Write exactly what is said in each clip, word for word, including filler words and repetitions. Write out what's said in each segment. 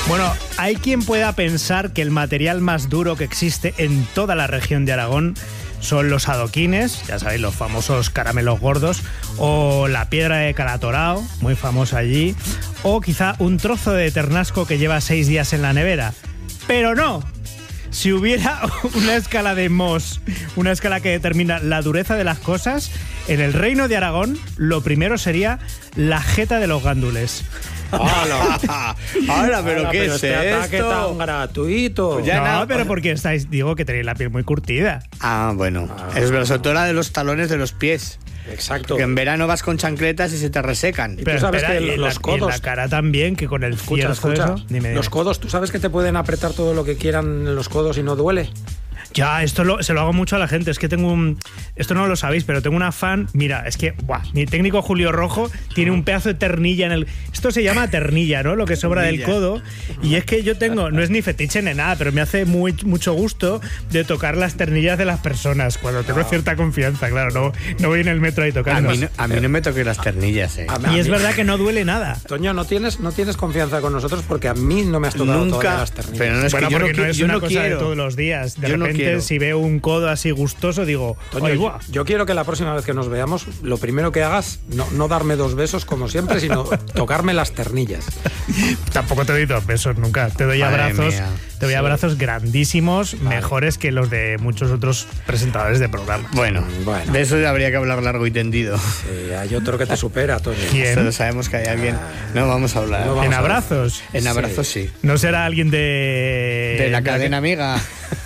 Bueno, hay quien pueda pensar que el material más duro que existe en toda la región de Aragón son los adoquines, ya sabéis, los famosos caramelos gordos, o la piedra de Calatorao, muy famosa allí, o quizá un trozo de ternasco que lleva seis días en la nevera. Pero no. Si hubiera una escala de Mohs, una escala que determina la dureza de las cosas, en el Reino de Aragón lo primero sería la jeta de los gandules. ¡Hala! ¡Hala! ¿Pero Hala, qué pero es este ataque esto? tan gratuito. Pues ya no, nada. pero porque estáis, digo que tenéis la piel muy curtida. Ah, bueno. Ah. Es verdad, sobre todo la de los talones de los pies. Exacto. Que en verano vas con chancletas y se te resecan. Y tú sabes que y en los la, codos- y en la cara también, que con el Escucha, fierzo escucha. eso... Dime, dime. Los codos, ¿tú sabes que te pueden apretar todo lo que quieran en los codos y no duele? Ya, esto lo, se lo hago mucho a la gente. Es que tengo un... Esto no lo sabéis, pero tengo una fan... Mira, es que... Buah, mi técnico Julio Rojo tiene un pedazo de ternilla en el... Esto se llama ternilla, ¿no? Lo que sobra del codo. Y es que yo tengo... No es ni fetiche ni nada, pero me hace muy, mucho gusto de tocar las ternillas de las personas cuando tengo cierta confianza. Claro, no, no voy en el metro ahí A tocando. mí, no, a mí no me toques las ternillas, eh. A mí- Y es verdad que no duele nada. Toño, no tienes, no tienes confianza con nosotros porque a mí no me has tocado Nunca. todavía las ternillas. Pero no es Bueno, que yo no, porque no, qui- es yo una no cosa quiero. de todos los días. De Yo no repente, quiero. si veo un codo así gustoso, digo... Toño, "Ay, yo, buah". yo quiero que la próxima vez que nos veamos, lo primero que hagas, no, no darme dos besos como siempre, sino tocarme las ternillas. Tampoco te doy dos besos nunca. Te doy Madre abrazos, mía. te doy Sí. abrazos grandísimos, mejores que los de muchos otros presentadores de programas. Bueno, Bueno. de eso habría que hablar largo y tendido. Sí, hay otro que te supera, Toño. ¿Quién? Solo sabemos que hay alguien. No vamos a hablar. No vamos En a- abrazos. En abrazos sí. No será alguien de... De la cadena amiga.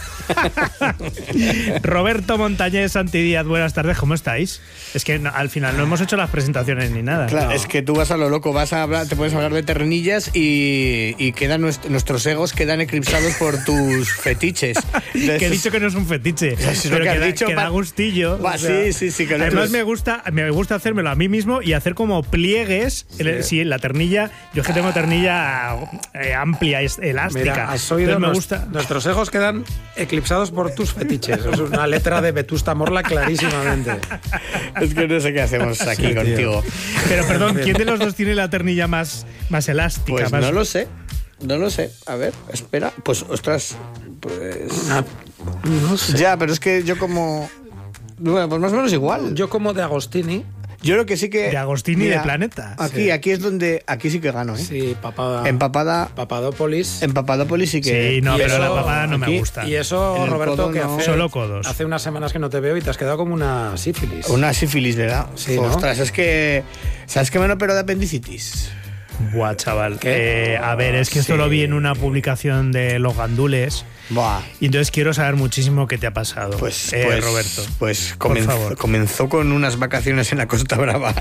Roberto Montañés Santidíaz, buenas tardes, ¿cómo estáis? Es que no- al final no hemos hecho las presentaciones ni nada. Claro, es que tú vas a lo loco, vas a hablar, te puedes hablar de ternillas y, y quedan nuest- nuestros egos quedan eclipsados por tus fetiches. Entonces, Que he dicho que no es un fetiche, Eso es lo pero que que, has da, dicho, que da pa- gustillo. Va, o sea, sí, sí, sí, que lo- además me gusta, me gusta hacérmelo a mí mismo y hacer como pliegues. Sí, en, sí, en la ternilla. Yo es que tengo ternilla eh, amplia, es- elástica. Mira, has oído, Entonces me Nues- gusta. nuestros egos quedan eclipsados por tus fetiches. Es una letra de Vetusta Morla clarísimamente. Es que no sé qué hacemos aquí Sí, tío. contigo. Pero perdón, ¿quién de los dos tiene la ternilla más, más elástica? Pues más... no lo sé. No lo sé. A ver, espera. Pues, ostras. Pues. No sé. Ya, pero es que yo como. Bueno, pues más o menos igual. Yo como de Agostini, Yo lo que sí que. De Agostini Mira, de Planeta. Aquí, Sí. aquí es donde. Aquí sí que gano, ¿eh? sí, papada, Empapada. Papadópolis. En Papadópolis sí que. Sí, no, y pero eso la papada no me aquí- gusta. Y eso, En el Roberto, codo que no. hace, Solo codos. hace unas semanas que no te veo y te has quedado como una sífilis. Una sífilis, ¿verdad? Sí, ¿no? Ostras, es que. ¿Sabes que me han operado de apendicitis? Buah, chaval. ¿Qué? Eh, a ver, es que esto Sí. lo vi en una publicación de Los Gandules. Buah. Y entonces quiero saber muchísimo qué te ha pasado, Pues, eh, pues, Roberto. Pues Por comenzó, favor. comenzó con unas vacaciones en la Costa Brava.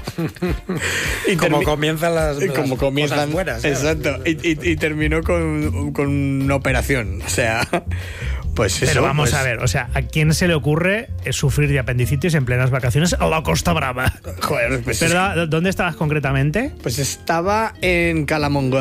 y como termi- comienzan las, y como las comienzan. cosas buenas. claro. Exacto. Y, y- y terminó con, con una operación. O sea, pues eso. Pero vamos pues- a ver, o sea, ¿a quién se le ocurre eh, sufrir de apendicitis en plenas vacaciones a la Costa Brava? Joder, pues, es- ¿Verdad? ¿Dónde estabas concretamente? pues estaba en Calamongo.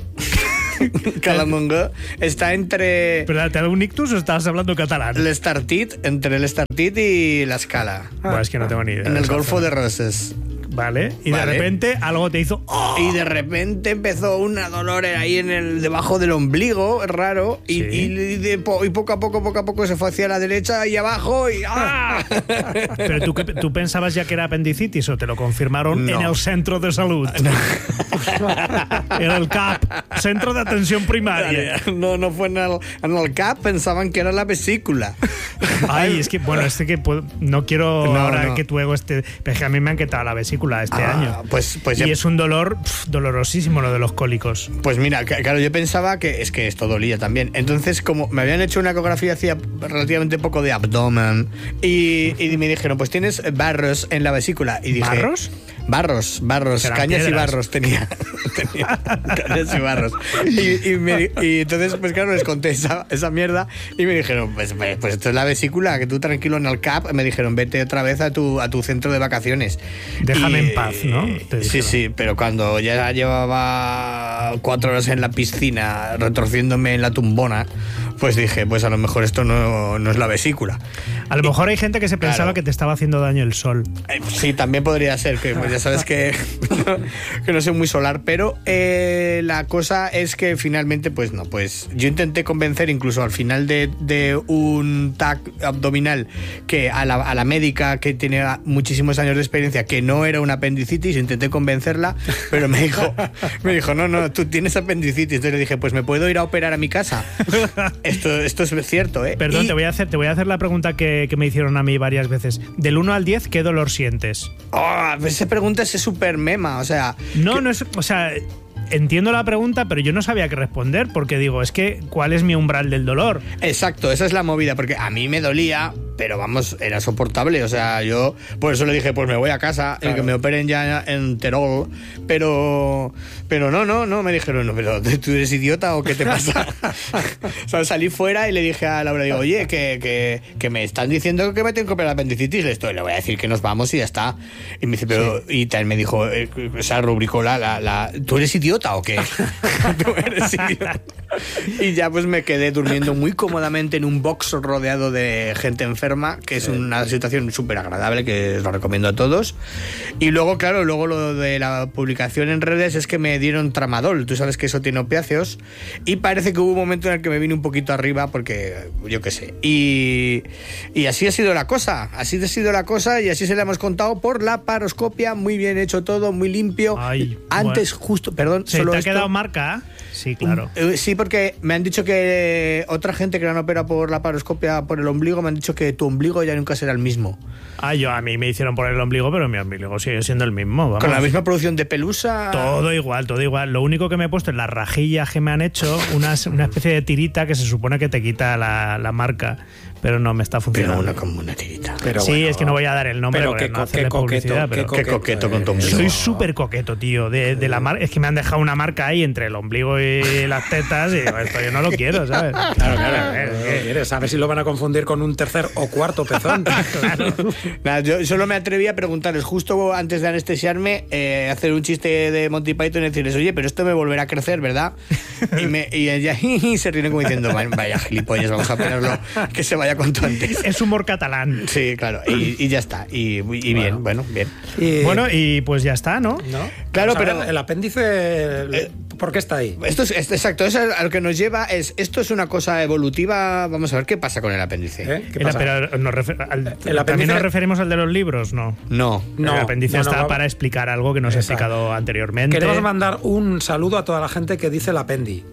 Calamongo está entre ¿Pero te ha dado un ictus o estabas hablando catalán? el Estartit, entre el Estartit y la Escala. Bueno, es que no tengo ni idea. En de el esa Golfo zona. de Roses. Vale, y Vale. de repente algo te hizo... ¡Oh! Y de repente empezó una dolor ahí en el debajo del ombligo, raro, y, Sí. y de po- y poco a poco, poco a poco se fue hacia la derecha y abajo y ¡ah! ¿Pero tú, qué- tú pensabas ya que era apendicitis o te lo confirmaron No. en el centro de salud? En el C A P, Centro de Atención Primaria. No, no fue en el, en el C A P, pensaban que era la vesícula. Ay, es que, bueno, este que puedo- no quiero No, ahora no. que tu ego esté... Pero es que a mí me han quitado la vesícula este Ah, año. Pues, pues, Y ya- es un dolor pf, dolorosísimo lo de los cólicos. pues mira, ca- claro, yo pensaba que es que esto dolía también. Entonces, como me habían hecho una ecografía hacía relativamente poco de abdomen y, y me dijeron, pues tienes barros en la vesícula. Y dije, ¿Barros? Barros, barros, Serán cañas y piedras. barros tenía. Tenía cañas y barros. Y, y me- y entonces, pues claro, les conté esa, esa mierda y me dijeron, pues, pues pues esto es la vesícula, que tú tranquilo en el C A P. Me dijeron, vete otra vez a tu, a tu centro de vacaciones. Déjame Y- en paz, ¿no? Te Sí, dijeron. sí, pero cuando ya llevaba cuatro horas en la piscina retorciéndome en la tumbona, pues dije, pues a lo mejor esto no, no es la vesícula. A lo mejor hay gente que se pensaba Claro. que te estaba haciendo daño el sol. Eh, Sí, también podría ser, que pues ya sabes que no, que no soy muy solar, pero eh, la cosa es que finalmente, pues no, pues yo intenté convencer incluso al final de, de un tag abdominal que a la, a la médica que tiene muchísimos años de experiencia que no era una apendicitis, intenté convencerla, pero me dijo, me dijo, no, no, tú tienes apendicitis. Entonces le dije, pues me puedo ir a operar a mi casa. Esto, esto es cierto, ¿eh? Perdón, y... te voy a hacer, te voy a hacer la pregunta que, que me hicieron a mí varias veces. Del uno al diez, ¿qué dolor sientes? Oh, esa pregunta es súper mema, o sea... No, que... no es... O sea, entiendo la pregunta, pero yo no sabía qué responder, porque digo, es que, ¿cuál es mi umbral del dolor? Exacto, esa es la movida, porque a mí me dolía, pero vamos, era soportable, o sea, yo por eso le dije, pues me voy a casa, claro, y que me operen ya en Terol, pero pero no, no, no, me dijeron, no, pero ¿tú eres idiota o qué te pasa? O sea, salí fuera y le dije a Laura, digo, oye, que, que, que me están diciendo que me tengo que operar apendicitis, le, estoy, le voy a decir que nos vamos y ya está. Y me dice, pero, sí. Y también me dijo, eh, o sea, rubricó la, la, la, ¿tú eres idiota o qué? ¿Tú eres idiota? Y ya pues me quedé durmiendo muy cómodamente en un box rodeado de gente enferma, que es sí. una situación súper agradable, que os lo recomiendo a todos. Y luego, claro, luego lo de la publicación en redes es que me dieron tramadol, tú sabes que eso tiene opiáceos, y parece que hubo un momento en el que me vine un poquito arriba porque yo qué sé. Y, y así ha sido la cosa, así ha sido la cosa y así se la hemos contado por la paroscopia, muy bien hecho todo, muy limpio. Ay, Antes, bueno. justo, perdón, ¿Se solo te ha esto, quedado marca? Sí, claro. Sí, porque me han dicho que otra gente que la han operado por la paroscopia por el ombligo me han dicho que tu ombligo ya nunca será el mismo. Ah, yo a mí me hicieron por el ombligo, pero mi ombligo sigue siendo el mismo. Vamos. Con la misma producción de pelusa. Todo igual, todo igual. Lo único que me he puesto en las rajillas que me han hecho, una, una especie de tirita que se supone que te quita la, la marca, pero no me está funcionando. Pero una como una tirita. Pero sí, bueno, es que no voy a dar el nombre. Pero qué, no co qué coqueto, pero qué coqueto, qué coqueto con tu ombligo. Soy súper coqueto, tío. De, de la mar es que me han dejado una marca ahí entre el ombligo y las tetas y digo, esto yo no lo quiero, ¿sabes? Claro, claro. Eh, no lo quieres. A ver si lo van a confundir con un tercer o cuarto pezón. Claro. Nada, yo solo me atreví a preguntarles justo antes de anestesiarme, eh, hacer un chiste de Monty Python y decirles, oye, pero esto me volverá a crecer, ¿verdad? Y, me, y ella se ríe como diciendo, vaya gilipollas, vamos a ponerlo, que se vaya cuanto antes. Es humor catalán. Sí, claro, y, y ya está. Y, y bien, bueno, bueno bien. Y, bueno, y pues ya está, ¿no? ¿No? Claro, Vamos pero ver, el apéndice, eh, ¿por qué está ahí? Esto es, es, exacto, eso es a lo que nos lleva, es esto es una cosa evolutiva. Vamos a ver qué pasa con el apéndice. ¿Eh? ¿Qué pasa? Pero nos refer, al, el apéndice... ¿También nos referimos al de los libros? No. No. no el apéndice no, no, está no, para explicar algo que nos he explicado anteriormente. Queremos mandar un saludo a toda la gente que dice el apendi.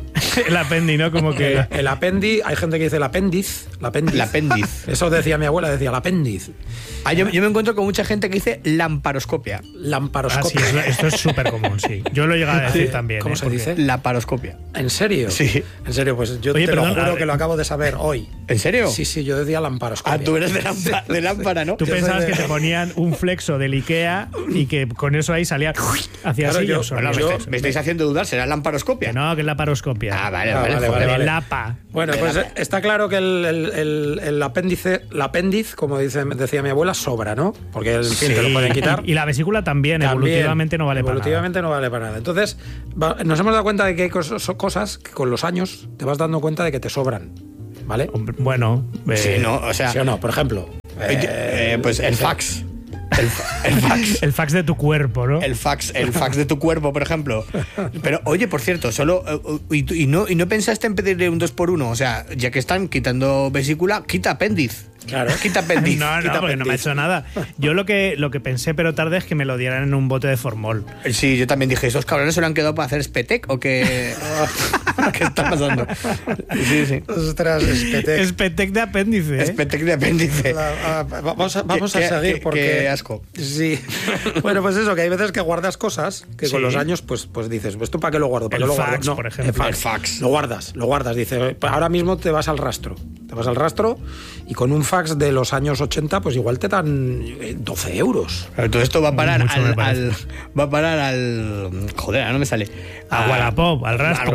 El apendi, ¿no? Como que... El, el apendi, hay gente que dice el apéndiz. El apéndiz. El apéndiz. Eso decía mi abuela, decía el apéndiz. Ah, yo, yo me encuentro con mucha gente que dice lamparoscopia. Lamparoscopia. Ah, sí, esto es súper común, sí. Yo lo he llegado a decir ¿Sí? también. ¿Cómo ¿eh? se Porque... dice? Laparoscopia. ¿En serio? Sí. En serio, pues yo Oye, te perdón, lo juro ver... que lo acabo de saber hoy. ¿En serio? Sí, sí, yo decía lamparoscopia. Ah, tú eres de, lámpara, de lámpara, ¿no? Tú yo pensabas de... que te ponían un flexo del Ikea y que con eso ahí salía hacia claro, así. Yo, bueno, yo, me, estáis, me estáis haciendo dudar, ¿será lamparoscopia? Que no, que es laparoscopia. Ah, vale, ah, vale, vale, vale, vale. Lapa. Bueno, pues está claro que el, el, el, el apéndice, el apéndice, como dice, decía mi abuela, sobra, ¿no? Porque en fin, sí, te lo pueden quitar. Y, y la vesícula también, también evolutivamente no vale para nada. Evolutivamente no vale para nada. Entonces, va, nos hemos dado cuenta de que hay cosas, cosas que con los años te vas dando cuenta de que te sobran, ¿vale? Bueno, eh, sí, no, o sea, sí o no, por ejemplo, eh, eh, pues el fax. El, el fax. El fax de tu cuerpo, ¿no? El fax, el fax de tu cuerpo, por ejemplo. Pero, oye, por cierto, solo. Y, y, no, y no pensaste en pedirle un dos por uno. O sea, ya que están quitando vesícula, quita apéndice. Claro. Quita apéndice. No, no, quita porque no me ha hecho nada. Yo lo que, lo que pensé, pero tarde, es que me lo dieran en un bote de formol. Sí, yo también dije, ¿esos cabrones se lo han quedado para hacer Spetec o qué? ¿Qué está pasando? Sí, sí. Ostras, Spetec. Spetec de apéndice. ¿eh? Spetec de apéndice. La, uh, vamos a, vamos ¿Qué, a seguir qué, porque... Qué asco. Sí. Bueno, pues eso, que hay veces que guardas cosas que sí. con los años, pues, pues dices, ¿esto para qué lo guardo? ¿Para el qué lo fax, guardo? No, por ejemplo. El fax. El fax. Lo guardas, lo guardas. Dices, ahora mismo te vas al rastro. Te vas al rastro y con un fax de los años ochenta, pues igual te dan doce euros. Pero todo esto va a parar al, al... Va a parar al... Joder, no me sale. A Wallapop, al rastro. Al Wallapop,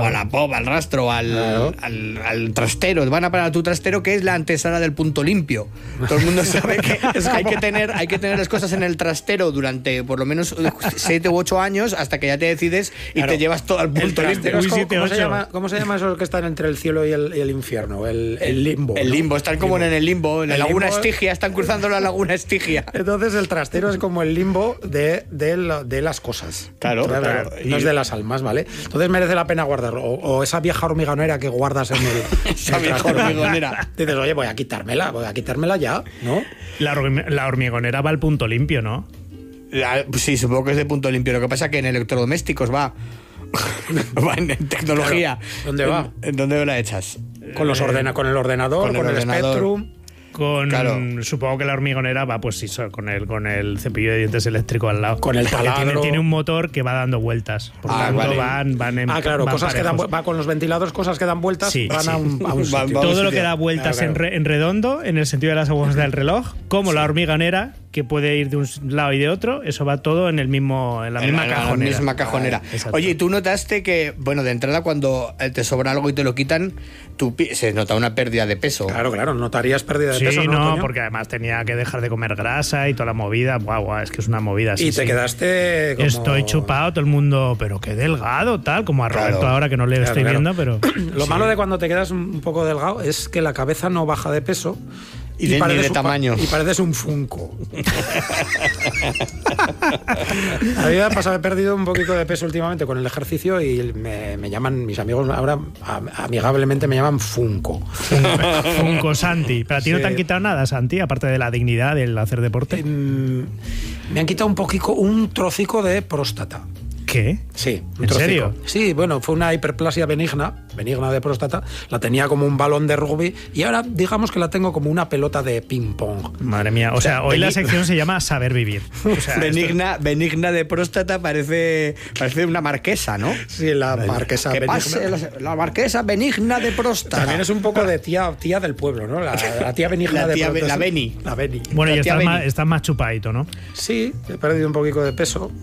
va al rastro, al, Claro. al, al trastero. Van a parar a tu trastero, que es la antesala del punto limpio. Todo el mundo sabe que hay que tener, hay que tener las cosas en el trastero durante por lo menos siete u ocho años hasta que ya te decides y Claro. te llevas todo al El punto trastero limpio. es Uy, como- siete, ¿cómo, se ocho. llama, ¿Cómo se llama esos que están entre el cielo y el, y el infierno? El, el limbo. El ¿no? limbo, están como en el limbo, en la El laguna limbo- Estigia, están cruzando la laguna Estigia. Entonces el trastero es como el limbo de, de, la- de las cosas. Claro, Claro, claro. No Y- es de las almas, ¿vale? Entonces merece la pena guardarlo. O, o esa vieja hormigonera que guardas en el. Esa en el vieja trastero. hormigonera. Dices, oye, voy a quitármela, voy a quitármela ya, ¿no? La, hormi- la hormigonera va al punto limpio, ¿no? La- sí, supongo que es de punto limpio. Lo que pasa es que en electrodomésticos va. Va en tecnología. Claro. ¿Dónde va? ¿En, en dónde la echas? Con los ordena, con el ordenador, con con el el, ordenador. Spectrum. Con, Claro. Supongo que la hormigonera va, pues sí, so- con el, con el cepillo de dientes eléctrico al lado. Con el Porque tiene, taladro. tiene un motor que va dando vueltas. Por Ah, tanto, vale. van, van en. Ah, claro, van cosas que dan parejos. vu- va con los ventiladores, cosas que dan vueltas, Sí, van sí. a un, a un Va- sitio. va- Todo Vamos, lo que sitio. da vueltas Claro, En, claro. re- en redondo, en el sentido de las agujas del reloj, como la hormigonera, que puede ir de un lado y de otro, eso va todo en el mismo, en la misma En la- en la cajonera. misma cajonera. Exacto. Oye, ¿y tú notaste que, bueno, de entrada cuando eh, te sobra algo y te lo quitan, tú, pi- se nota una pérdida de peso? Claro, claro, notarías pérdida de Sí, peso, ¿no, no, Toño? porque además tenía que dejar de comer grasa y toda la movida. Guau, guau, es que es una movida. sí, Y te sí. quedaste como... Estoy chupado, todo el mundo, pero qué delgado, tal, como a Claro. Roberto ahora que no le Claro, estoy claro. viendo, pero. Lo malo de cuando te quedas un poco delgado es que la cabeza no baja de peso. Y de- ni pareces de un- tamaño. Y pareces un Funko. A mí me ha pasado, he perdido un poquito de peso últimamente con el ejercicio y me, me llaman, mis amigos ahora am- amigablemente me llaman Funko. Funko Santi. ¿Pero a ti no Sí. te han quitado nada, Santi, aparte de la dignidad del hacer deporte? Mm, Me han quitado un poquito, un trocico de próstata. ¿Qué? Sí, un ¿En trocico. serio? Sí, bueno, fue una hiperplasia benigna, benigna de próstata. La tenía como un balón de rugby y ahora digamos que la tengo como una pelota de ping pong. Madre mía. O sea, hoy la beni- sección se llama Saber Vivir. O sea, benigna, benigna de próstata parece, parece una marquesa, ¿no? Sí, la marquesa Que benigna. pase la, la marquesa benigna de próstata. También es un poco de tía, tía del pueblo, ¿no? La, la tía benigna La de tía pronto, Be- la sí. Beni. La Beni. bueno, y la tía estás Beni. más, estás más chupadito, ¿no? Sí, he perdido un poquito de peso.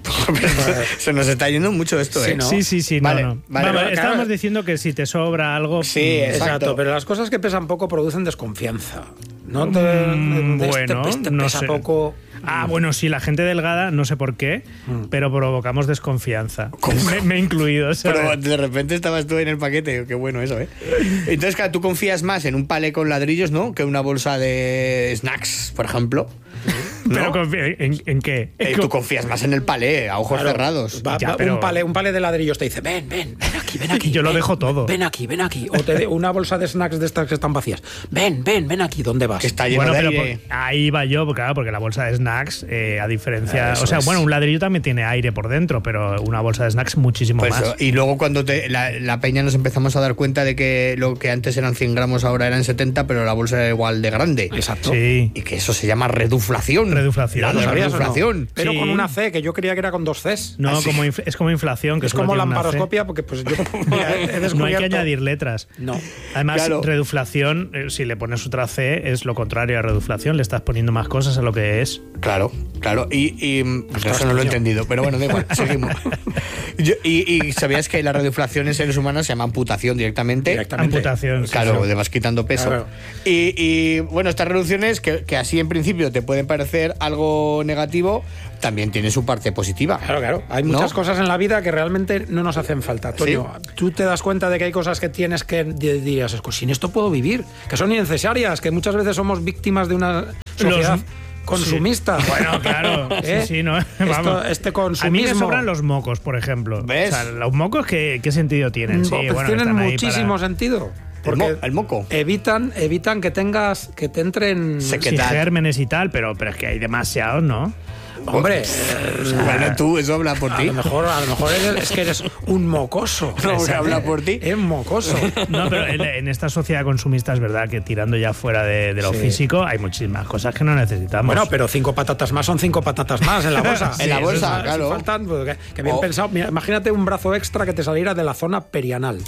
Se nos está yendo mucho esto, Sí, ¿eh? ¿no? Sí, sí, sí, Vale, no, no. vale, Vamos, claro. estábamos diciendo que si te sobra algo. Sí, mm, exacto. Exacto, pero las cosas que pesan poco producen desconfianza. No te, Mm, este- bueno, este no pesa sé. poco. Ah, bueno, sí, la gente delgada, no sé por qué, pero provocamos desconfianza. Me, me he incluido. ¿sabes? Pero de repente estabas tú en el paquete, qué bueno eso, ¿eh? Entonces, claro, tú confías más en un palé con ladrillos, ¿no? Que una bolsa de snacks, por ejemplo. ¿no? Pero confi- ¿en, en qué? Eh, tú confías más en el palé, a ojos Claro, cerrados. va- Ya, va- pero- un, palé, un palé de ladrillos te dice, ven, ven, ven aquí, ven aquí. Yo lo ven, dejo todo. Ven aquí, ven aquí. O te de una bolsa de snacks de estas que están vacías. Ven, ven, ven aquí, ¿dónde vas? Que está lleno Bueno, de pero aire. por- ahí va yo, porque, claro, porque la bolsa de snacks, eh, a diferencia. Ah, eso o sea, es. bueno, un ladrillo también tiene aire por dentro, pero una bolsa de snacks muchísimo Pues más. eso, y luego cuando te- la, la peña nos empezamos a dar cuenta de que lo que antes eran cien gramos ahora eran setenta, pero la bolsa era igual de grande. Exacto. Sí. Y que eso se llama reduflación. Reduflación. La ¿Lo de ¿Sabías o no? reduflación. Pero Sí. con una C, que yo creía que era con dos Cs. No, Ah, sí. como infl- es como inflación, que Es solo como tiene una C. lamparoscopia, porque pues yo mira, he descubierto... No hay que añadir letras. No. Además, Claro. reduflación, eh, si le pones otra C, es lo contrario a reduflación. Le estás poniendo más cosas a lo que es. Claro, claro. Y, y pues Ostras, eso no lo he tío. entendido, pero bueno, da igual, seguimos. Yo- y, y sabías que la reduflación en seres humanos se llama amputación directamente. Directamente. Amputación. sí, Claro, sí. le vas quitando peso. Claro. Y, y, bueno, estas reducciones, que, que así en principio te pueden parecer algo negativo, también tiene su parte positiva. Claro, claro. Hay muchas ¿No? cosas en la vida que realmente no nos hacen falta. Toño, tú te das cuenta de que hay cosas que tienes que di- dirías, "Es que sin esto puedo vivir, que son innecesarias, que muchas veces somos víctimas de una sociedad Los- consumista. Bueno, claro. ¿Eh? Sí, sí, ¿no? Esto- Vamos. este A mí consumismo. me sobran los mocos, por ejemplo. ¿Ves? O sea, los mocos, ¿qué, qué sentido tienen? Sí, Pues bueno, tienen están ahí muchísimo para- sentido. El, Porque mo- el moco. evitan, evitan que tengas, que te entren. Se- Sí, ¿Qué tal? gérmenes y tal, pero, pero es que hay demasiados, ¿no? Hombre, Bueno, tú, eso habla por a ti. lo mejor, a lo mejor eres- es que eres un mocoso. No, que habla por ti. Es mocoso. No, pero en, en esta sociedad consumista es verdad que tirando ya fuera de, de lo Sí. físico hay muchísimas cosas que no necesitamos. Bueno, pero cinco patatas más son cinco patatas más en la bolsa. En la Sí, bolsa, eso es- claro. si faltan, pues, que, que bien O- pensado. Mira, imagínate un brazo extra que te saliera de la zona perianal.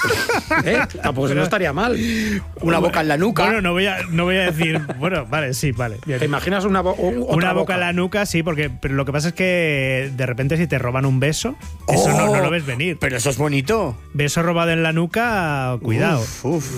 ¿Eh? Tampoco no estaría mal. Una boca en la nuca. Bueno, no voy a, no voy a decir. Bueno, vale, sí, vale. bien. ¿Te imaginas una, bo- un- otra Una boca en la nuca, sí, sí, porque pero lo que pasa es que de repente si te roban un beso, eso Oh, no, no lo ves venir. Pero eso es bonito. Beso robado en la nuca, cuidado. Uf, uf.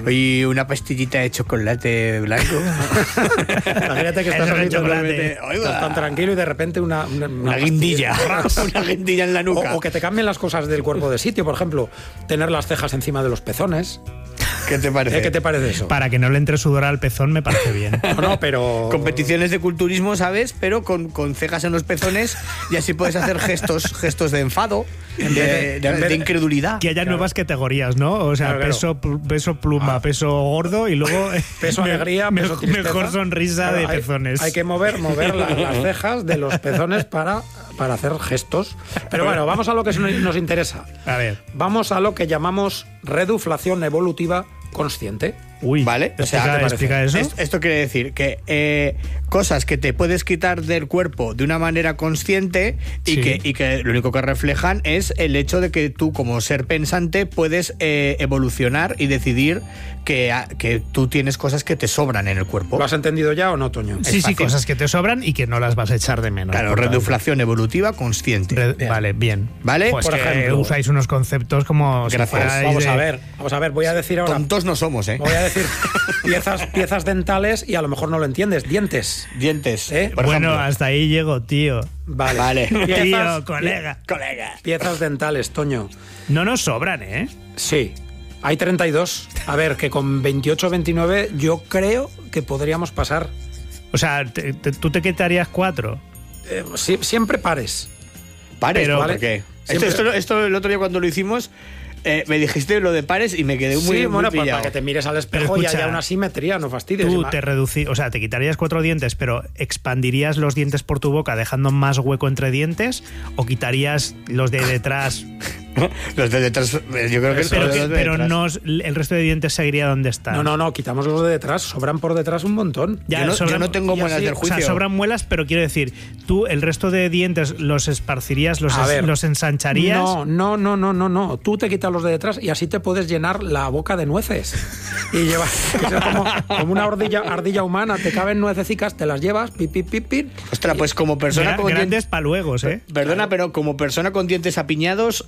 Y una pastillita de chocolate blanco. Imagínate que estás, Eso de ahí chocolate. tan- estás tan tranquilo y de repente una, una, Una guindilla. Una guindilla en la nuca. O, o que te cambien las cosas del cuerpo de sitio, por ejemplo, tener las cejas encima de los pezones. ¿Qué te parece? ¿Eh? ¿Qué te parece eso? Para que no le entre sudor al pezón me parece bien. No, no, pero... Competiciones de culturismo, ¿sabes? Pero con, con cejas en los pezones y así puedes hacer gestos gestos de enfado, de, vez de- de- en de vez de- incredulidad. Que haya nuevas categorías, ¿no? O sea, Claro, claro. peso, pl- peso pluma, peso gordo y luego Peso me- alegría, me- peso tristeza. mejor sonrisa Claro, de hay- pezones. Hay que mover, mover la- las cejas de los pezones para, para hacer gestos. Pero bueno, vamos a lo que nos interesa. A ver. Vamos a lo que llamamos reduflación evolutiva consciente. Uy, ¿Vale? O sea, explica, ¿te parece? explica eso. Es- Esto quiere decir que eh, cosas que te puedes quitar del cuerpo de una manera consciente y, Sí. que, y que lo único que reflejan es el hecho de que tú como ser pensante puedes eh, evolucionar y decidir que, a- que tú tienes cosas que te sobran en el cuerpo. ¿Lo has entendido ya o no, Toño? Sí, sí, fácil. cosas que te sobran y que no las vas a echar de menos. Claro, por tanto. reduflación evolutiva consciente. Re- Vale, bien. ¿Vale? Pues Por que ejemplo. usáis unos conceptos como si Gracias. fuerais Vamos de- a ver, vamos a ver, voy a decir ahora... Tontos no somos, ¿eh? Voy a decir piezas, piezas dentales y a lo mejor no lo entiendes. Dientes. Dientes. ¿Eh? por Bueno, ejemplo. hasta ahí llego, tío. Vale. Vale. Piezas, Tío, colega. Colega. piezas dentales, Toño. No nos sobran, ¿eh? Sí. Hay treinta y dos. A ver, que con veintiocho o veintinueve yo creo que podríamos pasar. O sea, te- te- tú te quitarías cuatro. Eh, si- siempre pares. Pares, Pero- ¿por qué? Esto, Siempre- esto, esto el otro día cuando lo hicimos, eh, me dijiste lo de pares y me quedé muy, sí, muy bueno, pues pillado. para que te mires al espejo Pero y escucha, haya una simetría, no fastidies. Tú Ima- te reduci- o sea, te quitarías cuatro dientes, pero expandirías los dientes por tu boca dejando más hueco entre dientes, o quitarías los de detrás, Los de detrás, eh, yo creo que pero, los que- de pero detrás. no el resto de dientes seguiría donde están. No, no, no, quitamos los de detrás, sobran por detrás un montón. Ya, yo, no, sobran- yo no tengo y muelas así, del O juicio. sea, sobran muelas, pero quiero decir, tú el resto de dientes los esparcirías, los, A es- ver. los ensancharías. No, no, no, no, no, no. Tú te quitas los de detrás y así te puedes llenar la boca de nueces. Y llevas, que es como, como una ardilla, ardilla humana, te caben nuececicas, te las llevas, pip, pip, pip, pip. Ostras, pues como persona Gra- con grandes dientes... paluegos, ¿eh? Perdona, pero como persona con dientes apiñados,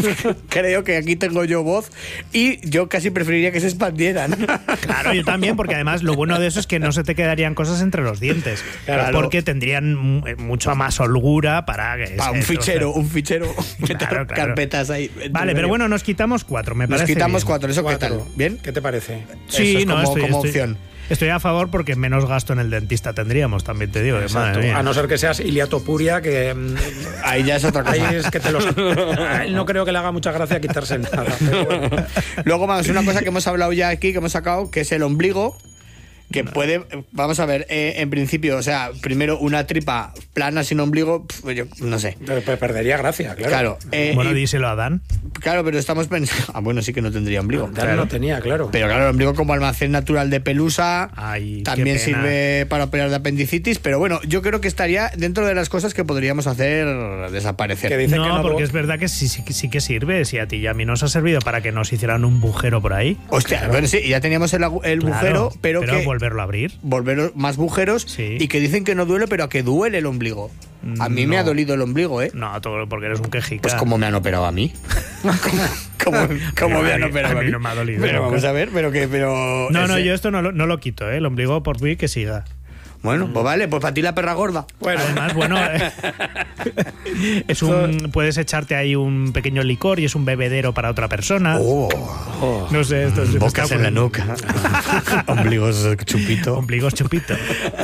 creo que aquí tengo yo voz y yo casi preferiría que se expandieran. Claro, yo también, porque además lo bueno de eso es que no se te quedarían cosas entre los dientes. Claro. Porque tendrían mu- mucha más holgura para que. Pa, un se- fichero, un fichero. Claro, claro. Carpetas ahí. Vale, pero bueno, nos quitamos cuatro, me Nos parece. quitamos bien. cuatro, ¿eso Cuatro. qué tal? ¿Bien? ¿Qué te parece? Sí, Eso es no, como- estoy, como estoy- opción. Estoy a favor porque menos gasto en el dentista tendríamos, también te digo. que Exacto. madre mía. A no ser que seas iliatopuria, que mm, Ahí ya es otra cosa. ahí es que te los. A él no creo que le haga mucha gracia quitarse nada. Pero bueno. Luego, vamos, una cosa que hemos hablado ya aquí, que hemos sacado, que es el ombligo, que puede, vamos a ver, eh, en principio, o sea, primero una tripa plana sin ombligo, pf, yo no sé. Pero perdería gracia, claro. Claro, eh, Bueno, y- díselo a Dan. claro, pero estamos pensando... Ah, bueno, sí que no tendría ombligo. Dan claro. no tenía, claro. Pero claro, el ombligo como almacén natural de pelusa Ay, qué también pena. sirve para operar de apendicitis, pero bueno, yo creo que estaría dentro de las cosas que podríamos hacer desaparecer. Que dice no, que no, porque luego- es verdad que sí, sí, sí que sirve. Si a ti y a mí nos ha servido para que nos hicieran un bujero por ahí. Hostia, bueno, sí, ya teníamos el, agu- el Claro, bujero, pero, que volverlo a abrir. volver más bujeros Sí. y que dicen que no duele, pero que duele el ombligo. A mí me No. ha dolido el ombligo, ¿eh? No, todo porque eres un quejica. Pues como me han operado a mí. como como me A han mí- operado a a mí mí. no me ha dolido Pero nunca. vamos a ver, pero que pero No, no, ese- yo esto no lo, no lo quito, ¿eh? El ombligo por mí que siga. Bueno, pues vale, pues para ti la perra gorda. Bueno, Además, bueno, eh, es un, puedes echarte ahí un pequeño licor y es un bebedero para otra persona. Oh, No sé, esto se me bocas está en la ocurriendo. nuca. Ombligos chupito. Ombligos chupito.